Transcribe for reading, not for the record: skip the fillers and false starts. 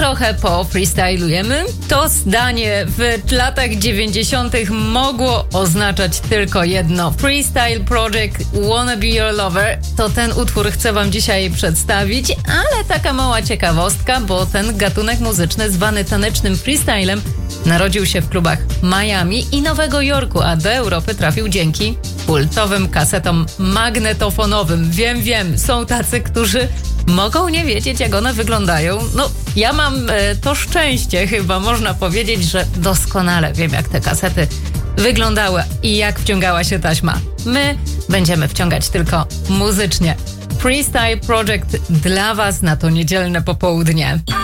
trochę pofreestylujemy. To zdanie w latach 90. mogło oznaczać tylko jedno. Freestyle Project Wanna Be Your Lover. To ten utwór chcę wam dzisiaj przedstawić, ale taka mała ciekawostka, bo ten gatunek muzyczny zwany tanecznym freestylem narodził się w klubach Miami i Nowego Jorku, a do Europy trafił dzięki kultowym kasetom magnetofonowym. Wiem, są tacy, którzy mogą nie wiedzieć, jak one wyglądają. No, ja mam to szczęście, chyba można powiedzieć, że doskonale wiem, jak te kasety wyglądały i jak wciągała się taśma. My będziemy wciągać tylko muzycznie. Freestyle Project dla was na to niedzielne popołudnie.